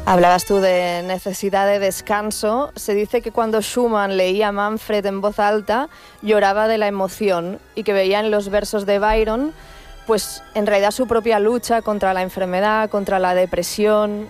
Hablabas tú de necesidad de descanso. Se dice que cuando Schumann leía a Manfred en voz alta, lloraba de la emoción y que veía en los versos de Byron, pues en realidad su propia lucha contra la enfermedad, contra la depresión.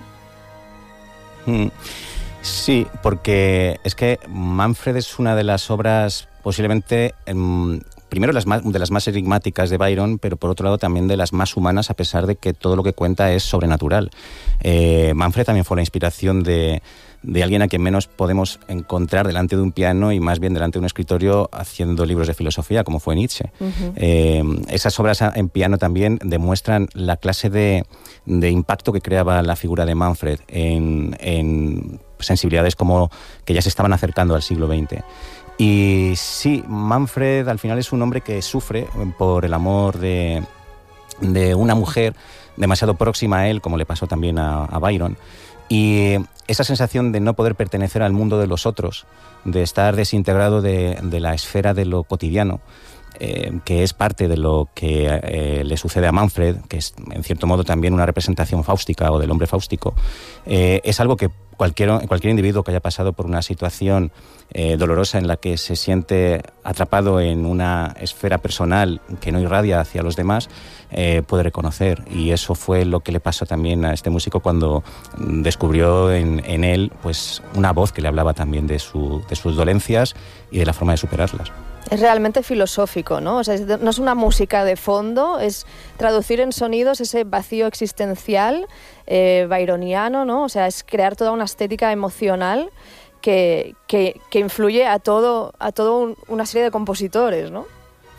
Sí, porque es que Manfred es una de las obras posiblemente... primero de las más enigmáticas de Byron, pero por otro lado también de las más humanas, a pesar de que todo lo que cuenta es sobrenatural. Manfred también fue la inspiración de alguien a quien menos podemos encontrar delante de un piano y más bien delante de un escritorio haciendo libros de filosofía, como fue Nietzsche. Esas obras en piano también demuestran la clase de impacto que creaba la figura de Manfred en sensibilidades como que ya se estaban acercando al siglo XX. Y sí, Manfred al final es un hombre que sufre por el amor de una mujer demasiado próxima a él, como le pasó también a Byron. Y esa sensación de no poder pertenecer al mundo de los otros, de estar desintegrado de la esfera de lo cotidiano, que es parte de lo que le sucede a Manfred, que es en cierto modo también una representación fáustica o del hombre fáustico, es algo que cualquier individuo que haya pasado por una situación dolorosa en la que se siente atrapado en una esfera personal que no irradia hacia los demás, puede reconocer. Y eso fue lo que le pasó también a este músico cuando descubrió en él pues una voz que le hablaba también de sus dolencias y de la forma de superarlas. Es realmente filosófico, ¿no? O sea, no es una música de fondo, es traducir en sonidos ese vacío existencial byroniano, ¿no? O sea, es crear toda una estética emocional que influye a todo una serie de compositores, ¿no?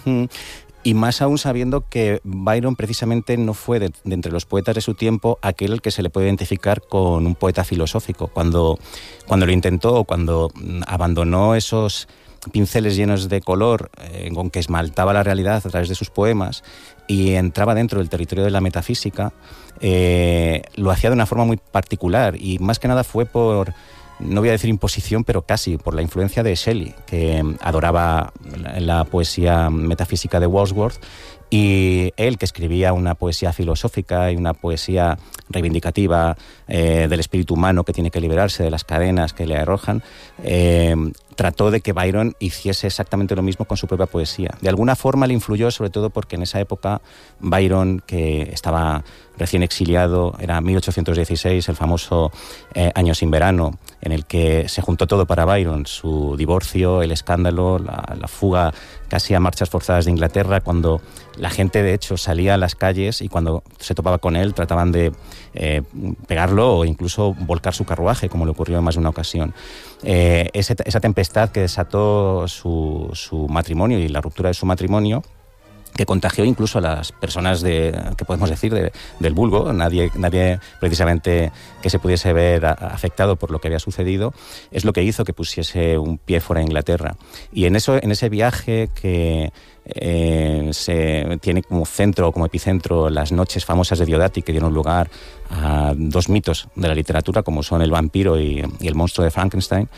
Y más aún sabiendo que Byron precisamente no fue de entre los poetas de su tiempo aquel al que se le puede identificar con un poeta filosófico. Cuando lo intentó, cuando abandonó esos pinceles llenos de color con que esmaltaba la realidad a través de sus poemas y entraba dentro del territorio de la metafísica, lo hacía de una forma muy particular y más que nada fue por, no voy a decir imposición, pero casi por la influencia de Shelley, que adoraba la poesía metafísica de Wordsworth, y él, que escribía una poesía filosófica y una poesía reivindicativa del espíritu humano que tiene que liberarse de las cadenas que le arrojan, trató de que Byron hiciese exactamente lo mismo con su propia poesía. De alguna forma le influyó, sobre todo porque en esa época Byron, que estaba recién exiliado, era 1816, el famoso Año sin verano, en el que se juntó todo para Byron, su divorcio, el escándalo, la fuga casi a marchas forzadas de Inglaterra, cuando la gente de hecho salía a las calles y cuando se topaba con él trataban de pegarlo o incluso volcar su carruaje, como le ocurrió en más de una ocasión. Esa tempestad que desató su matrimonio y la ruptura de su matrimonio, que contagió incluso a las personas que podemos decir del vulgo, nadie precisamente que se pudiese ver afectado por lo que había sucedido, es lo que hizo que pusiese un pie fuera de Inglaterra. Y en ese viaje que se tiene como centro, como epicentro, las noches famosas de Diodati, que dieron lugar a dos mitos de la literatura, como son el vampiro y el monstruo de Frankenstein,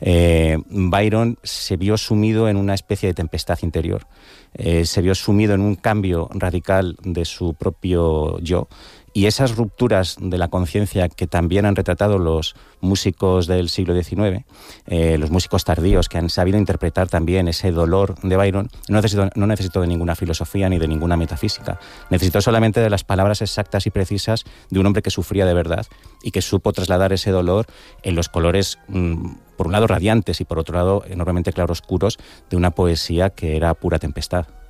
Byron se vio sumido en una especie de tempestad interior. Se vio sumido en un cambio radical de su propio yo, y esas rupturas de la conciencia que también han retratado los músicos del siglo XIX, los músicos tardíos que han sabido interpretar también ese dolor de Byron, no necesitó de ninguna filosofía ni de ninguna metafísica, necesitó solamente de las palabras exactas y precisas de un hombre que sufría de verdad y que supo trasladar ese dolor en los colores, por un lado radiantes y por otro lado enormemente claroscuros de una poesía que era pura tempestad.